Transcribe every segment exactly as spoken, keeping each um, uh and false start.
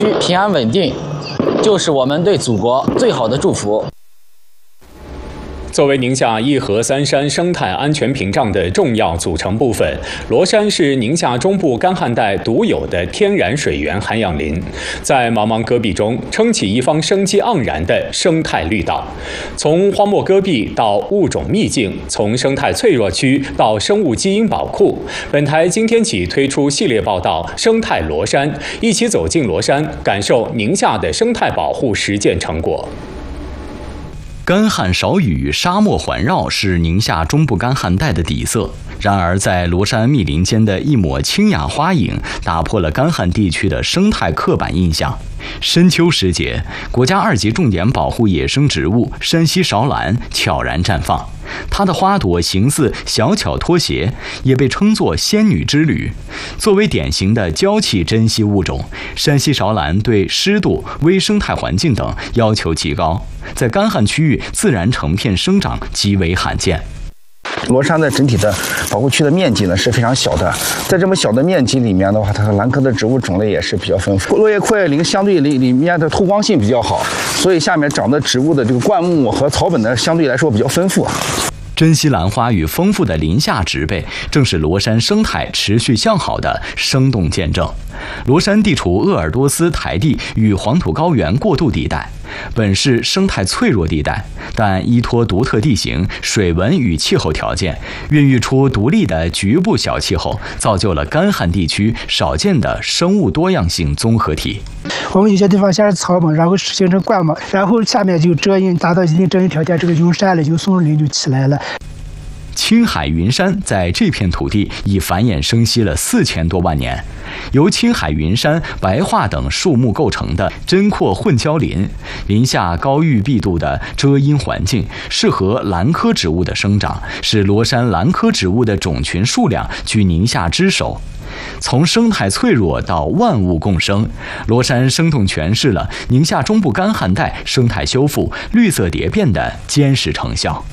平安稳定，就是我们对祖国最好的祝福。 作为宁夏一河三山生态安全屏障的重要组成部分，罗山是宁夏中部干旱带独有的天然水源涵养林，在茫茫戈壁中撑起一方生机盎然的生态绿道。从荒漠戈壁到物种秘境，从生态脆弱区到生物基因宝库，本台今天起推出系列报道《生态罗山》，一起走进罗山，感受宁夏的生态保护实践成果。 干旱少雨，沙漠环绕是宁夏中部干旱带的底色。然而，在罗山密林间的一抹清雅花影，打破了干旱地区的生态刻板印象。深秋时节，国家二级重点保护野生植物山西芍兰悄然绽放，它的花朵形似小巧拖鞋，也被称作仙女之旅。作为典型的娇气珍稀物种，山西芍兰对湿度、微生态环境等要求极高，在干旱区域自然成片生长极为罕见。 罗山的整体的保护区的面积呢是非常小的，在这么小的面积里面的话，它的兰科的植物种类也是比较丰富。落叶阔叶林相对里里面的透光性比较好，所以下面长的植物的这个灌木和草本呢相对来说比较丰富。 珍稀兰花与丰富的林下植被，正是罗山生态持续向好的生动见证。罗山地处鄂尔多斯台地与黄土高原过渡地带，本是生态脆弱地带，但依托独特地形、水文与气候条件，孕育出独立的局部小气候，造就了干旱地区少见的生物多样性综合体。 我们有些地方先是草本，然后形成灌木，然后下面就遮阴，达到一定遮阴条件，这个云山了，有松林就起来了。 青海云山在这片土地已繁衍生息了四千多万年，由青海云杉、白桦等树木构成的针阔混交林，林下高郁碧度的遮阴环境，适合兰科植物的生长，使罗山兰科植物的种群数量居宁夏之首。从生态脆弱到万物共生，罗山生动诠释了宁夏中部干旱带生态修复、绿色蝶变的坚实成效。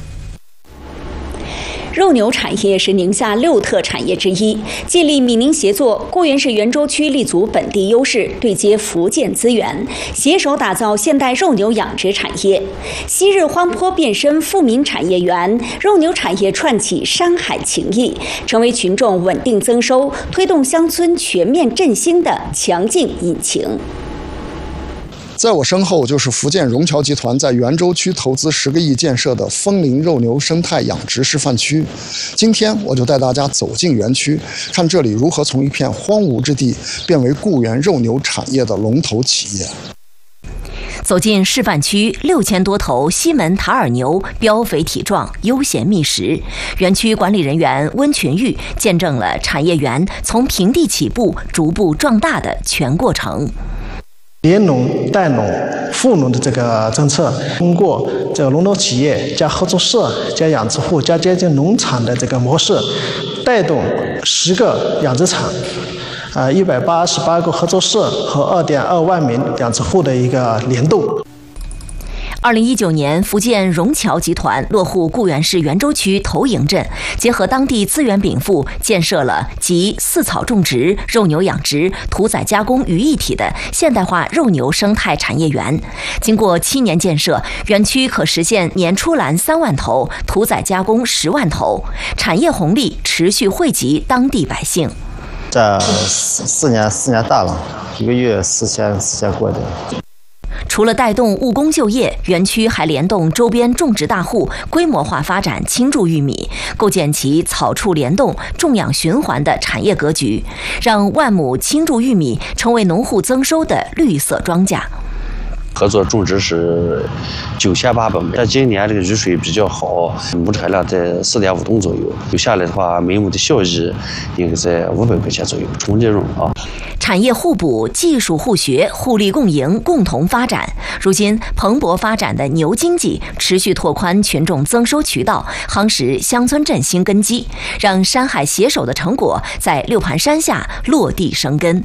肉牛产业是宁夏六特产业之一，建立闽宁协作，固原市袁州区立足本地优势，对接福建资源，携手打造现代肉牛养殖产业。昔日荒坡变身富民产业园，肉牛产业串起山海情谊，成为群众稳定增收、推动乡村全面振兴的强劲引擎。 在我身后就是福建融侨集团在袁州区投资十个亿建设的枫林肉牛生态养殖示范区。今天我就带大家走进园区，看这里如何从一片荒芜之地变为固原肉牛产业的龙头企业。 走进示范区，六千多头西门塔尔牛膘肥体壮，悠闲觅食。园区管理人员温群玉见证了产业园从平地起步、逐步壮大的全过程。 联农、带农、富农的这个政策，通过这个龙头企业加合作社加养殖户加接近农场的这个模式，带动十个养殖场，啊，一百八十八个合作社和二点二万名养殖户的一个联动。 二零一九年，福建融侨集团落户固原市袁州区头营镇，结合当地资源禀赋，建设了集饲草种植、肉牛养殖、屠宰加工于一体的现代化肉牛生态产业园。经过七年建设，园区可实现年出栏三万头，屠宰加工十万头，产业红利持续惠及当地百姓。 这四年四年大了，一个月四千四千过的。 除了带动务工就业，园区还联动周边种植大户，规模化发展青贮玉米，构建起草畜联动、种养循环的产业格局，让万亩青贮玉米成为农户增收的绿色庄稼。 合作种植是九千八百亩，但今年这个雨水比较好，亩产量在四点五吨左右，留下来的话，每亩的效益应该在五百块钱左右，纯利润啊。 产业互补、技术互学、互利共赢、共同发展。如今蓬勃发展的牛经济持续拓宽群众增收渠道，夯实乡村振兴根基，让山海携手的成果在六盘山下落地生根。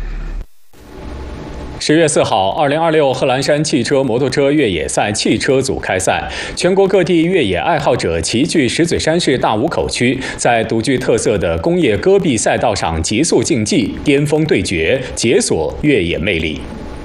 十月四号，二零二六贺兰山汽车摩托车越野赛汽车组开赛，全国各地越野爱好者齐聚石嘴山市大武口区，在独具特色的工业戈壁赛道上极速竞技、巅峰对决，解锁越野魅力。